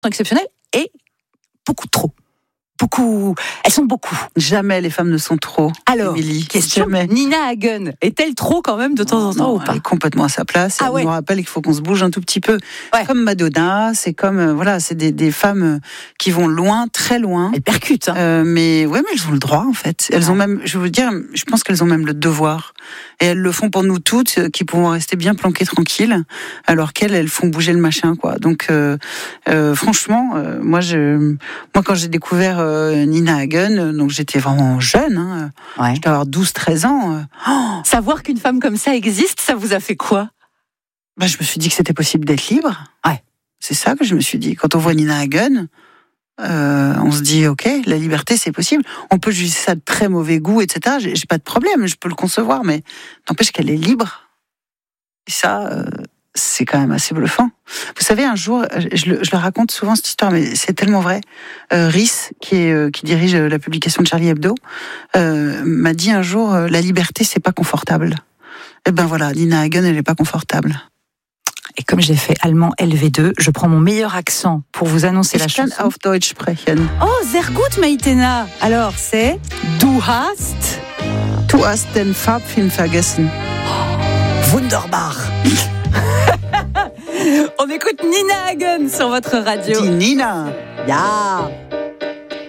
exceptionnelles et beaucoup trop. Beaucoup. Elles sont beaucoup. Jamais les femmes ne sont trop. Alors, Émilie, question, jamais. Nina Hagen, est-elle trop quand même de temps en temps Non, ou pas? elle est complètement à sa place. Ah Elle ouais. nous rappelle qu'il faut qu'on se bouge un tout petit peu. Ouais. C'est comme Madonna, c'est comme voilà, c'est des femmes qui vont loin, très loin. Elle percute. Hein. Mais elles ont le droit en fait. Elles ont même, je veux dire, je pense qu'elles ont même le devoir. Et elles le font pour nous toutes, qui pouvons rester bien planquées tranquilles, alors qu'elles font bouger le machin, quoi. Donc, franchement, moi, quand j'ai découvert Nina Hagen, donc j'étais vraiment jeune, hein, Ouais. je devais avoir 12-13 ans. Savoir qu'une femme comme ça existe, ça vous a fait quoi? Je me suis dit que c'était possible d'être libre. Ouais. C'est ça que je me suis dit. Quand on voit Nina Hagen, on se dit, ok, la liberté, c'est possible. On peut juger ça de très mauvais goût, etc. J'ai pas de problème, je peux le concevoir, mais n'empêche qu'elle est libre. Et ça, c'est quand même assez bluffant. Vous savez, un jour, je le raconte souvent cette histoire, mais c'est tellement vrai. Rhys, qui dirige la publication de Charlie Hebdo, m'a dit un jour, la liberté, c'est pas confortable. Et ben voilà, Nina Hagen, elle est pas confortable. Et comme j'ai fait allemand LV2, je prends mon meilleur accent pour vous annoncer la Ich kann chanson. auf Deutsch sprechen. Oh, sehr gut, Maïtena. Alors, c'est Du hast Du hast den Farbfilm vergessen. Wunderbar. On écoute Nina Hagen sur votre radio. Die Nina. Ja.